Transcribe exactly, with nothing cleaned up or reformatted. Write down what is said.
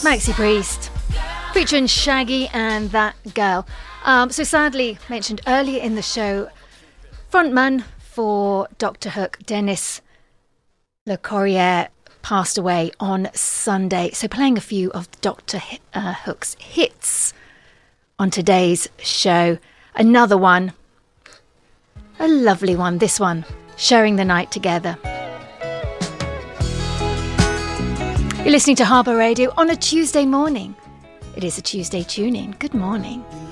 Maxi Priest, featuring Shaggy and That Girl. Um, so sadly, mentioned earlier in the show, frontman for Doctor Hook, Dennis LeCourrier, passed away on Sunday. So playing a few of Doctor uh, Hook's hits on today's show. Another one, a lovely one, this one, Sharing the Night Together. You're listening to Harbour Radio on a Tuesday morning. It is a Tuesday tune-in. Good morning.